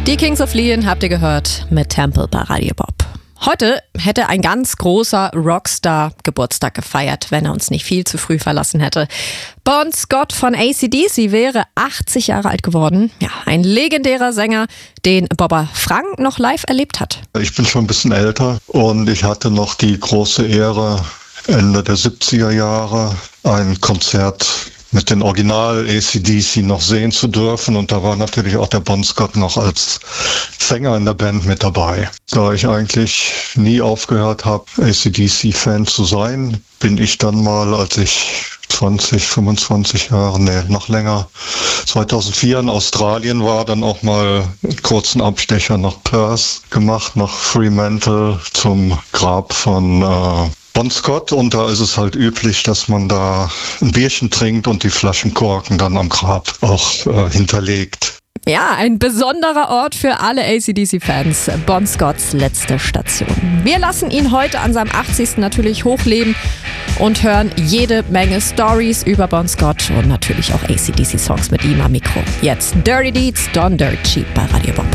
Die Kings of Leon habt ihr gehört mit Temple bei Radio Bob. Heute hätte ein ganz großer Rockstar Geburtstag gefeiert, wenn er uns nicht viel zu früh verlassen hätte. Bon Scott von AC/DC wäre 80 Jahre alt geworden. Ja, ein legendärer Sänger, den Bobber Frank noch live erlebt hat. Ich bin schon ein bisschen älter und ich hatte noch die große Ehre, Ende der 70er Jahre ein Konzert mit den Original AC/DC noch sehen zu dürfen. Und da war natürlich auch der Bon Scott noch als Sänger in der Band mit dabei. Da ich eigentlich nie aufgehört habe, AC/DC-Fan zu sein, bin ich dann mal, als ich 25 Jahre, noch länger, 2004 in Australien war, dann auch mal einen kurzen Abstecher nach Perth gemacht, nach Fremantle zum Grab von Bon Scott, und da ist es halt üblich, dass man da ein Bierchen trinkt und die Flaschenkorken dann am Grab auch hinterlegt. Ja, ein besonderer Ort für alle AC/DC-Fans. Bon Scotts letzte Station. Wir lassen ihn heute an seinem 80. natürlich hochleben und hören jede Menge Stories über Bon Scott und natürlich auch AC/DC-Songs mit ihm am Mikro. Jetzt Dirty Deeds, Done Dirt Cheap bei Radio Bob.